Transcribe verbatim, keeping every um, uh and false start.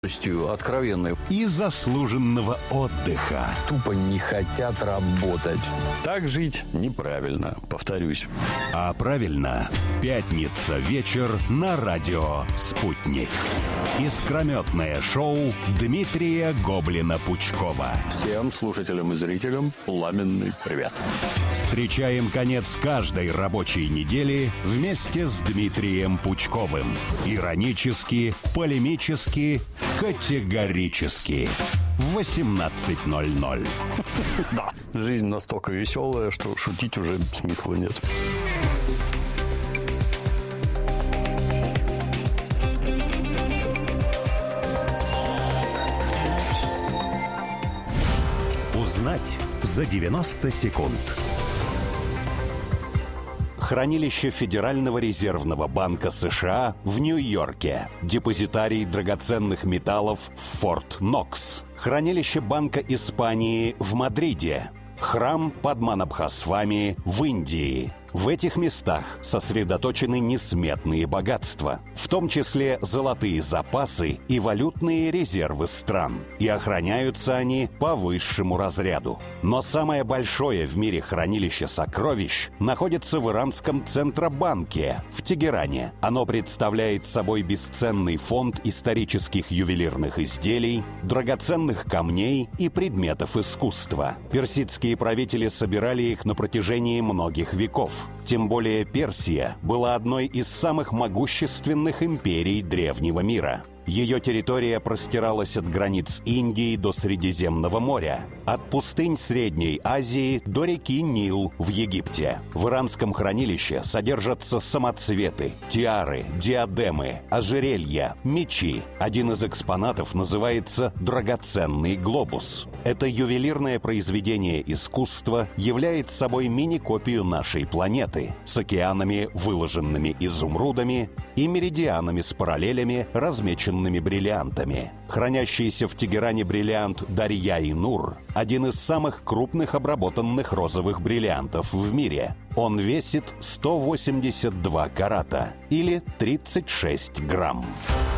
откровенной и заслуженного отдыха. Тупо не хотят работать. Так жить неправильно, повторюсь. А правильно, пятница вечер на радио «Спутник». Искрометное шоу Дмитрия Гоблина-Пучкова. Всем слушателям и зрителям пламенный привет. Встречаем конец каждой рабочей недели вместе с Дмитрием Пучковым. Иронически, полемически, категорически. В восемнадцать ноль ноль. Да, жизнь настолько веселая, что шутить уже смысла нет. Узнать за девяносто секунд. Хранилище Федерального резервного банка США в Нью-Йорке. Депозитарий драгоценных металлов в Форт Нокс. Хранилище Банка Испании в Мадриде. Храм Падманабхасвами в Индии. В этих местах сосредоточены несметные богатства, в том числе золотые запасы и валютные резервы стран. И охраняются они по высшему разряду. Но самое большое в мире хранилище сокровищ находится в иранском Центробанке в Тегеране. Оно представляет собой бесценный фонд исторических ювелирных изделий, драгоценных камней и предметов искусства. Персидские правители собирали их на протяжении многих веков. Тем более Персия была одной из самых могущественных империй древнего мира. Ее территория простиралась от границ Индии до Средиземного моря, от пустынь Средней Азии до реки Нил в Египте. В иранском хранилище содержатся самоцветы, тиары, диадемы, ожерелья, мечи. Один из экспонатов называется «Драгоценный глобус». Это ювелирное произведение искусства является собой мини-копию нашей планеты с океанами, выложенными изумрудами, и меридианами с параллелями, размеченными бриллиантами. Хранящийся в Тегеране бриллиант Дарья-и-Нур – один из самых крупных обработанных розовых бриллиантов в мире. Он весит сто восемьдесят два карата или тридцать шесть грамм.